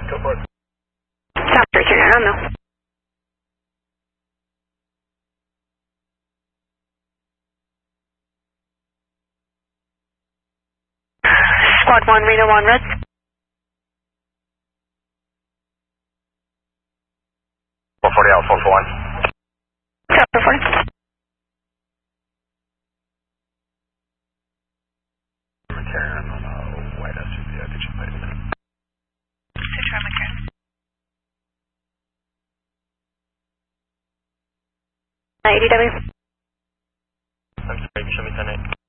Go for it. South 339, no. Squad 1, Reno 1, red. Alpha 40 Alpha 41. South 40. McCarran on a white SUV, I think you played it. Citroen McCarran. ADW. I'm sorry, show me 10-8.